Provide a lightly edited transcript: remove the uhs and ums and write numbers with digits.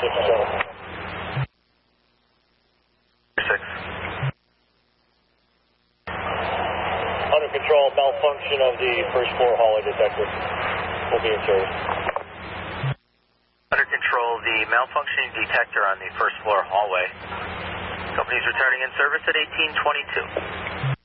6. Under control, malfunction of the first floor hallway detector. Will be in service. Under control, the malfunctioning detector on the first floor hallway. Company's returning in service at 1822.